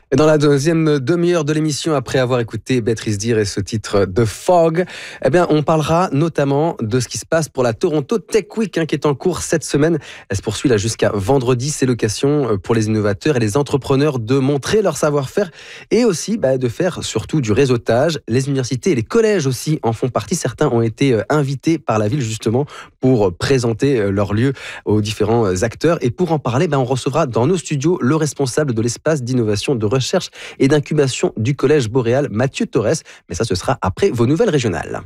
Et dans la deuxième demi-heure de l'émission, après avoir écouté Béatrice Dire et ce titre de Fog, on parlera notamment de ce qui se passe pour la Toronto Tech Week qui est en cours cette semaine. Elle se poursuit là jusqu'à vendredi. C'est l'occasion pour les innovateurs et les entrepreneurs de montrer leur savoir-faire et aussi de faire surtout du réseautage. Les universités et les collèges aussi en font partie. Certains ont été invités par la ville justement pour présenter leur lieu aux différents acteurs. Et pour en parler, on recevra dans nos studios le responsable de l'espace d'innovation de recherche et d'incubation du Collège Boréal, Mathieu Torres. Mais ça, ce sera après vos nouvelles régionales.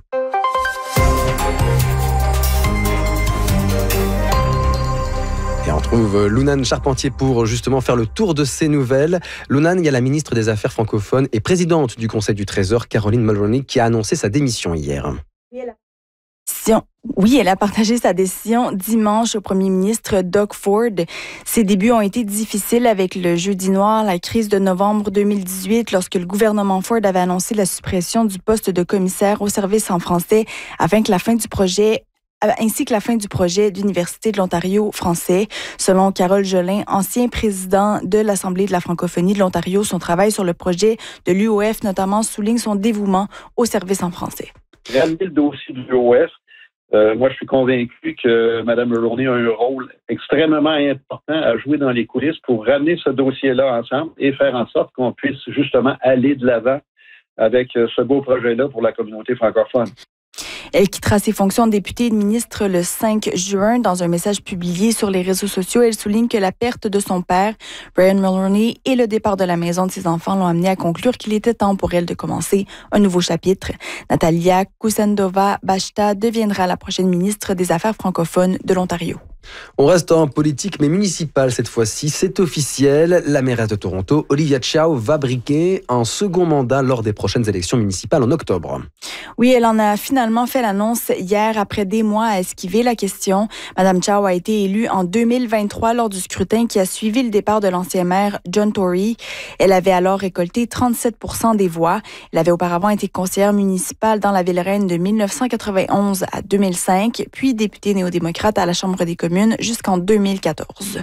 Et on retrouve Lunane Charpentier pour justement faire le tour de ces nouvelles. Lunane, il y a la ministre des Affaires francophones et présidente du Conseil du Trésor, Caroline Mulroney, qui a annoncé sa démission hier. Oui, elle a partagé sa décision dimanche au premier ministre Doug Ford. Ses débuts ont été difficiles avec le jeudi noir, la crise de novembre 2018, lorsque le gouvernement Ford avait annoncé la suppression du poste de commissaire au service en français ainsi que la fin du projet d'Université de l'Ontario français. Selon Carole Jolin, ancien président de l'Assemblée de la francophonie de l'Ontario, son travail sur le projet de l'UOF notamment souligne son dévouement au service en français. Ramener le dossier de l'UOF, moi, je suis convaincu que Mme Mulroney a un rôle extrêmement important à jouer dans les coulisses pour ramener ce dossier-là ensemble et faire en sorte qu'on puisse justement aller de l'avant avec ce beau projet-là pour la communauté francophone. Elle quittera ses fonctions de députée et de ministre le 5 juin. Dans un message publié sur les réseaux sociaux, elle souligne que la perte de son père, Brian Mulroney, et le départ de la maison de ses enfants l'ont amené à conclure qu'il était temps pour elle de commencer un nouveau chapitre. Natalia Kusendova-Bashta deviendra la prochaine ministre des Affaires francophones de l'Ontario. On reste en politique, mais municipale cette fois-ci. C'est officiel. La mairesse de Toronto, Olivia Chow, va briguer un second mandat lors des prochaines élections municipales en octobre. Oui, elle en a finalement fait l'annonce hier après des mois à esquiver la question. Madame Chow a été élue en 2023 lors du scrutin qui a suivi le départ de l'ancien maire John Tory. Elle avait alors récolté 37% des voix. Elle avait auparavant été conseillère municipale dans la Ville-Reine de 1991 à 2005, puis députée néo-démocrate à la Chambre des communes jusqu'en 2014.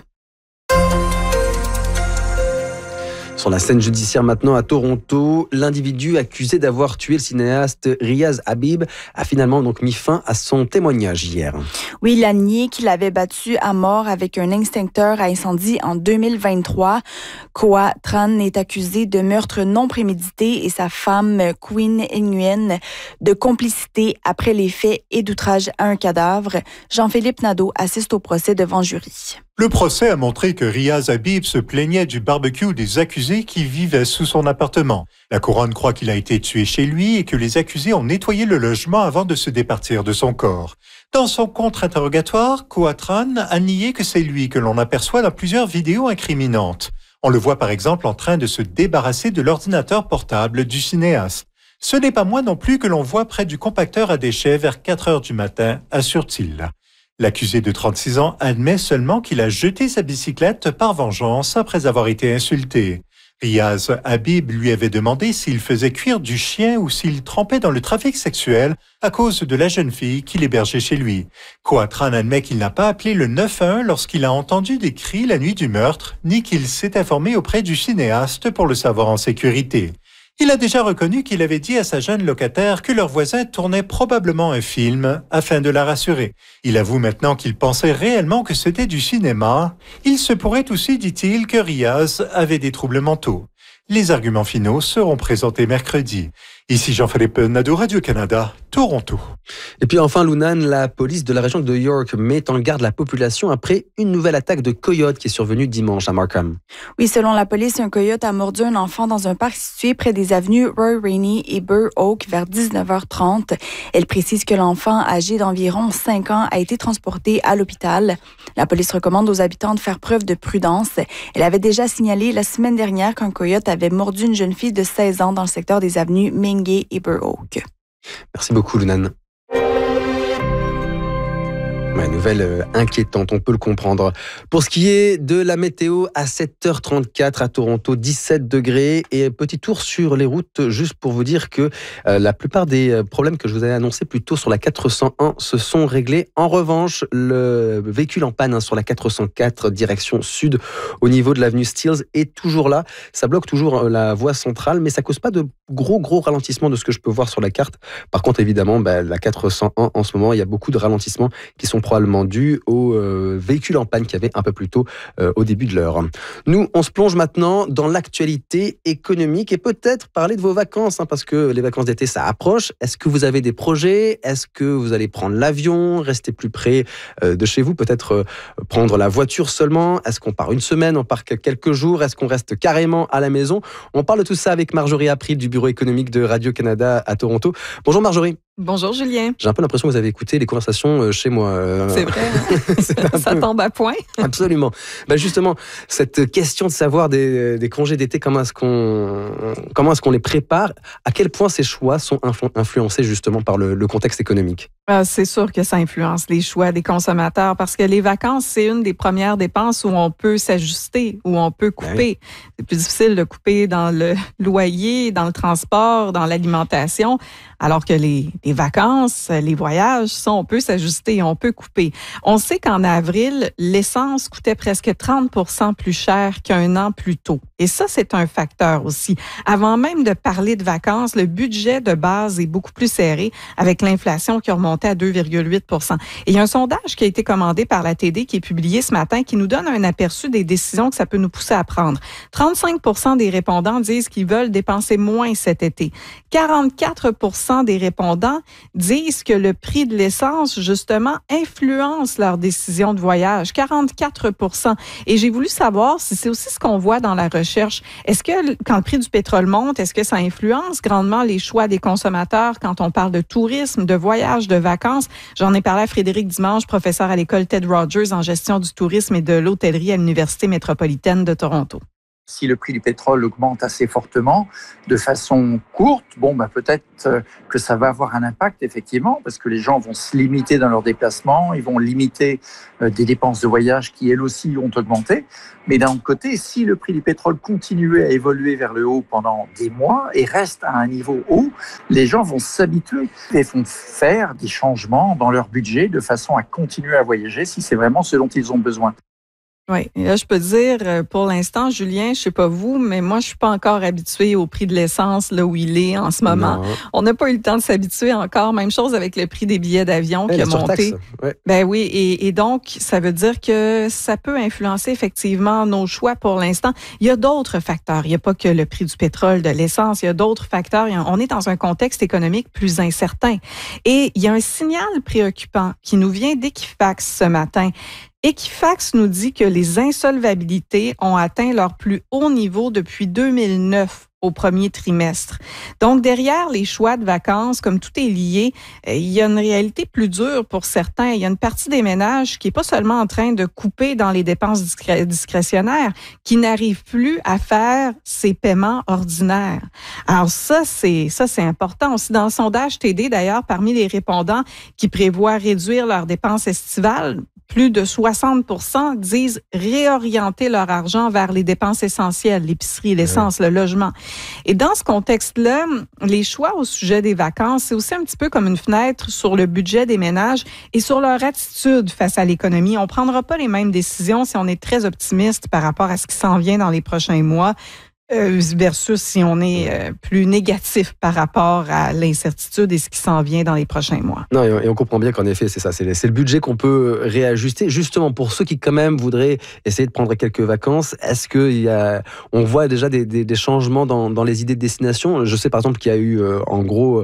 Sur la scène judiciaire maintenant à Toronto, l'individu accusé d'avoir tué le cinéaste Riaz Habib a finalement donc mis fin à son témoignage hier. Oui, il a nié qu'il avait battu à mort avec un extincteur à incendie en 2023. Khoa Tran est accusé de meurtre non prémédité et sa femme Queen Nguyen de complicité après les faits et d'outrage à un cadavre. Jean-Philippe Nadeau assiste au procès devant jury. Le procès a montré que Riaz Habib se plaignait du barbecue des accusés qui vivaient sous son appartement. La couronne croit qu'il a été tué chez lui et que les accusés ont nettoyé le logement avant de se départir de son corps. Dans son contre-interrogatoire, Khoa Tran a nié que c'est lui que l'on aperçoit dans plusieurs vidéos incriminantes. On le voit par exemple en train de se débarrasser de l'ordinateur portable du cinéaste. Ce n'est pas moi non plus que l'on voit près du compacteur à déchets vers 4 heures du matin, assure-t-il. L'accusé de 36 ans admet seulement qu'il a jeté sa bicyclette par vengeance après avoir été insulté. Riaz Habib lui avait demandé s'il faisait cuire du chien ou s'il trempait dans le trafic sexuel à cause de la jeune fille qu'il hébergeait chez lui. Khoa Tran admet qu'il n'a pas appelé le 911 lorsqu'il a entendu des cris la nuit du meurtre, ni qu'il s'est informé auprès du cinéaste pour le savoir en sécurité. Il a déjà reconnu qu'il avait dit à sa jeune locataire que leur voisin tournait probablement un film afin de la rassurer. Il avoue maintenant qu'il pensait réellement que c'était du cinéma. Il se pourrait aussi, dit-il, que Riaz avait des troubles mentaux. Les arguments finaux seront présentés mercredi. Ici Jean-Philippe Nadeau, Radio-Canada, Toronto. Et puis enfin, Lunane, la police de la région de York met en garde la population après une nouvelle attaque de coyote qui est survenue dimanche à Markham. Oui, selon la police, un coyote a mordu un enfant dans un parc situé près des avenues Roy Rainey et Burr Oak vers 19h30. Elle précise que l'enfant, âgé d'environ 5 ans, a été transporté à l'hôpital. La police recommande aux habitants de faire preuve de prudence. Elle avait déjà signalé la semaine dernière qu'un coyote avait mordu une jeune fille de 16 ans dans le secteur des avenues Mingay et Burr Oak. Merci beaucoup, Lunane. nouvelle inquiétante, on peut le comprendre. Pour ce qui est de la météo, à 7h34 à Toronto, 17 degrés et petit tour sur les routes, juste pour vous dire que la plupart des problèmes que je vous avais annoncés plus tôt sur la 401 se sont réglés. En revanche, le véhicule en panne sur la 404 direction sud au niveau de l'avenue Steeles est toujours là. Ça bloque toujours la voie centrale, mais ça cause pas de gros ralentissements de ce que je peux voir sur la carte. Par contre, évidemment, la 401 en ce moment, il y a beaucoup de ralentissements qui sont probablement dus aux véhicules en panne qu'il y avait un peu plus tôt au début de l'heure. Nous, on se plonge maintenant dans l'actualité économique et peut-être parler de vos vacances, parce que les vacances d'été, ça approche. Est-ce que vous avez des projets? Est-ce que vous allez prendre l'avion, rester plus près de chez vous, peut-être prendre la voiture seulement? Est-ce qu'on part une semaine, on part quelques jours? Est-ce qu'on reste carrément à la maison? On parle de tout ça avec Marjorie April du bureau économique de Radio-Canada à Toronto. Bonjour Marjorie. Bonjour Julien. J'ai un peu l'impression que vous avez écouté les conversations chez moi. C'est vrai, ça tombe à point. Absolument. Justement, cette question de savoir des congés d'été, comment est-ce qu'on les prépare? À quel point ces choix sont influencés justement par le contexte économique? C'est sûr que ça influence les choix des consommateurs parce que les vacances, c'est une des premières dépenses où on peut s'ajuster, où on peut couper. Oui. C'est plus difficile de couper dans le loyer, dans le transport, dans l'alimentation, alors que les vacances, les voyages, ça, on peut s'ajuster, on peut couper. On sait qu'en avril, l'essence coûtait presque 30% plus cher qu'un an plus tôt. Et ça, c'est un facteur aussi. Avant même de parler de vacances, le budget de base est beaucoup plus serré avec l'inflation qui a remonté à 2,8%. Et il y a un sondage qui a été commandé par la TD qui est publié ce matin qui nous donne un aperçu des décisions que ça peut nous pousser à prendre. 35% des répondants disent qu'ils veulent dépenser moins cet été. 44% des répondants disent que le prix de l'essence, justement, influence leur décision de voyage. 44%. Et j'ai voulu savoir si c'est aussi ce qu'on voit dans la recherche. Est-ce que quand le prix du pétrole monte, est-ce que ça influence grandement les choix des consommateurs quand on parle de tourisme, de voyage, de vacances? J'en ai parlé à Frédéric Dimanche, professeur à l'école Ted Rogers en gestion du tourisme et de l'hôtellerie à l'Université métropolitaine de Toronto. Si le prix du pétrole augmente assez fortement, de façon courte, peut-être que ça va avoir un impact, effectivement, parce que les gens vont se limiter dans leurs déplacements, ils vont limiter des dépenses de voyage qui, elles aussi, ont augmenté. Mais d'un autre côté, si le prix du pétrole continuait à évoluer vers le haut pendant des mois et reste à un niveau haut, les gens vont s'habituer et vont faire des changements dans leur budget de façon à continuer à voyager si c'est vraiment ce dont ils ont besoin. Oui, et là, je peux dire, pour l'instant, Julien, je sais pas vous, mais moi, je suis pas encore habituée au prix de l'essence, là où il est en ce moment. Non. On n'a pas eu le temps de s'habituer encore. Même chose avec le prix des billets d'avion qui a monté. Ouais. Oui, et donc, ça veut dire que ça peut influencer effectivement nos choix pour l'instant. Il y a d'autres facteurs. Il n'y a pas que le prix du pétrole, de l'essence. Il y a d'autres facteurs. On est dans un contexte économique plus incertain. Et il y a un signal préoccupant qui nous vient d'Equifax ce matin. Equifax nous dit que les insolvabilités ont atteint leur plus haut niveau depuis 2009 au premier trimestre. Donc, derrière les choix de vacances, comme tout est lié, il y a une réalité plus dure pour certains. Il y a une partie des ménages qui n'est pas seulement en train de couper dans les dépenses discrétionnaires, qui n'arrive plus à faire ses paiements ordinaires. Alors ça, c'est important. Aussi, dans le sondage TD, d'ailleurs, parmi les répondants qui prévoient réduire leurs dépenses estivales, plus de 60% disent réorienter leur argent vers les dépenses essentielles, l'épicerie, l'essence, le logement. Et dans ce contexte-là, les choix au sujet des vacances, c'est aussi un petit peu comme une fenêtre sur le budget des ménages et sur leur attitude face à l'économie. On ne prendra pas les mêmes décisions si on est très optimiste par rapport à ce qui s'en vient dans les prochains mois. Versus si on est plus négatif par rapport à l'incertitude et ce qui s'en vient dans les prochains mois. Non, et on comprend bien qu'en effet, c'est ça, c'est le budget qu'on peut réajuster. Justement, pour ceux qui quand même voudraient essayer de prendre quelques vacances, est-ce on voit déjà des changements dans les idées de destination? Je sais par exemple qu'il y a eu, en gros,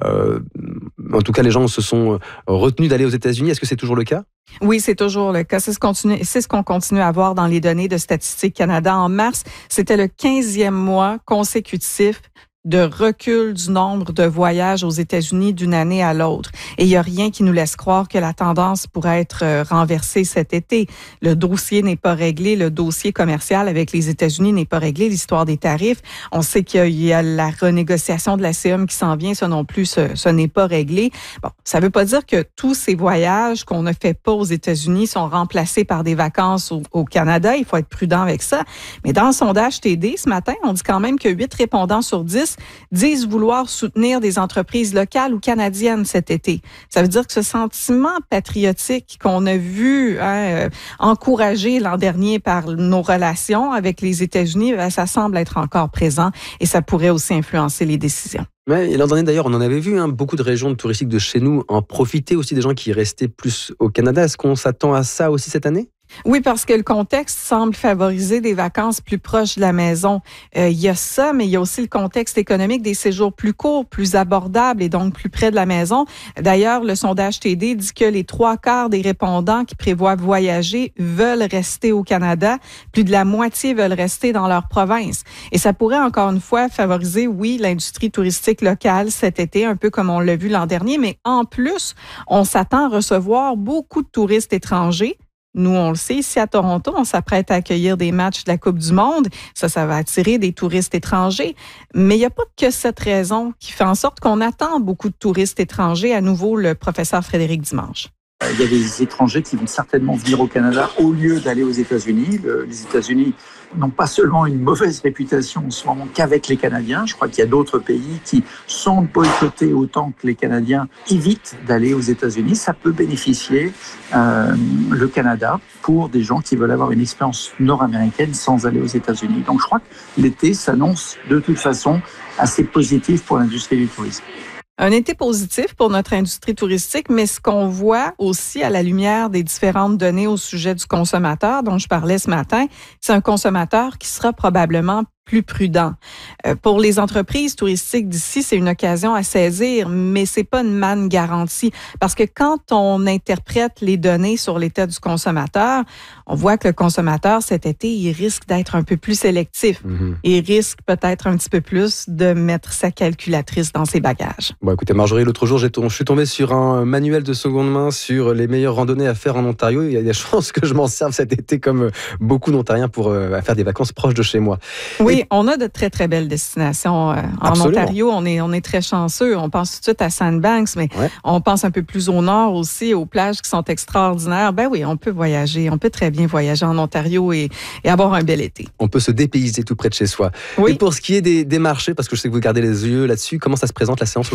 en tout cas, les gens se sont retenus d'aller aux États-Unis. Est-ce que c'est toujours le cas? Oui, c'est toujours le cas. C'est ce qu'on continue à voir dans les données de Statistique Canada. En mars, c'était le 15e mois consécutif de recul du nombre de voyages aux États-Unis d'une année à l'autre. Et il n'y a rien qui nous laisse croire que la tendance pourrait être renversée cet été. Le dossier n'est pas réglé, le dossier commercial avec les États-Unis n'est pas réglé, l'histoire des tarifs. On sait qu'il y a la renégociation de la CEM qui s'en vient, ça non plus, ce n'est pas réglé. Bon, ça ne veut pas dire que tous ces voyages qu'on ne fait pas aux États-Unis sont remplacés par des vacances au Canada. Il faut être prudent avec ça. Mais dans le sondage TD ce matin, on dit quand même que 8 répondants sur 10 disent vouloir soutenir des entreprises locales ou canadiennes cet été. Ça veut dire que ce sentiment patriotique qu'on a vu encouragé l'an dernier par nos relations avec les États-Unis, ça semble être encore présent et ça pourrait aussi influencer les décisions. Ouais, et l'an dernier, d'ailleurs, on en avait vu beaucoup de régions touristiques de chez nous en profiter aussi des gens qui restaient plus au Canada. Est-ce qu'on s'attend à ça aussi cette année? Oui, parce que le contexte semble favoriser des vacances plus proches de la maison. Il y a ça, mais il y a aussi le contexte économique des séjours plus courts, plus abordables et donc plus près de la maison. D'ailleurs, le sondage TD dit que les 3/4 des répondants qui prévoient voyager veulent rester au Canada. Plus de la moitié veulent rester dans leur province. Et ça pourrait encore une fois favoriser, oui, l'industrie touristique locale cet été, un peu comme on l'a vu l'an dernier, mais en plus, on s'attend à recevoir beaucoup de touristes étrangers. Nous, on le sait, ici à Toronto, on s'apprête à accueillir des matchs de la Coupe du Monde. Ça va attirer des touristes étrangers. Mais il n'y a pas que cette raison qui fait en sorte qu'on attend beaucoup de touristes étrangers. À nouveau, le professeur Frédéric Dimanche. Il y a des étrangers qui vont certainement venir au Canada au lieu d'aller aux États-Unis. Les États-Unis n'ont pas seulement une mauvaise réputation en ce moment qu'avec les Canadiens. Je crois qu'il y a d'autres pays qui, sans boycotter autant que les Canadiens, évitent d'aller aux États-Unis. Ça peut bénéficier le Canada pour des gens qui veulent avoir une expérience nord-américaine sans aller aux États-Unis. Donc je crois que l'été s'annonce de toute façon assez positif pour l'industrie du tourisme. Un été positif pour notre industrie touristique, mais ce qu'on voit aussi à la lumière des différentes données au sujet du consommateur dont je parlais ce matin, c'est un consommateur qui sera probablement plus prudent. Pour les entreprises touristiques d'ici, c'est une occasion à saisir, mais c'est pas une manne garantie. Parce que quand on interprète les données sur l'état du consommateur, on voit que le consommateur, cet été, il risque d'être un peu plus sélectif. Il risque peut-être un petit peu plus de mettre sa calculatrice dans ses bagages. Bon, écoutez, Marjorie, l'autre jour, je suis tombé sur un manuel de seconde main sur les meilleures randonnées à faire en Ontario. Il y a des chances que je m'en serve cet été, comme beaucoup d'Ontariens, pour faire des vacances proches de chez moi. Oui, on a de très, très belles destinations en Ontario. On est très chanceux. On pense tout de suite à Sandbanks, mais on pense un peu plus au nord aussi, aux plages qui sont extraordinaires. Ben oui, on peut voyager. On peut très bien voyager en Ontario et avoir un bel été. On peut se dépayser tout près de chez soi. Oui. Et pour ce qui est des marchés, parce que je sais que vous gardez les yeux là-dessus, comment ça se présente la séance